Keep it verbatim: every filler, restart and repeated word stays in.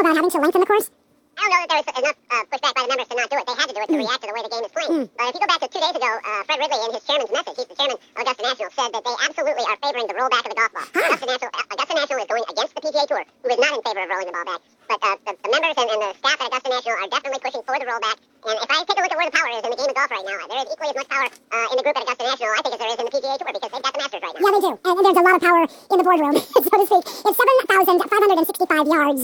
about having to lengthen the course? I don't know that there was enough uh, pushback by the members to not do it. They had to do it to Mm. react to the way the game is playing. Mm. But if you go back to two days ago, uh, Fred Ridley in his chairman's message, he's the chairman of Augusta National, said that they absolutely are favoring the rollback of the golf ball. Huh. Augusta National, uh, Augusta National is going against the P G A Tour, who is not in favor of rolling the ball back. But uh, the, the members and, and the staff at Augusta National are definitely pushing for the rollback. And if I take a look at where the power is in the game of golf right now, there is equally as much power uh, in the group at Augusta National, I think, as there is in the P G A Tour, because they've got the Masters right now. Yeah, they do. And, and there's a lot of power in the boardroom, so to speak. It's seven thousand five hundred sixty-five yards.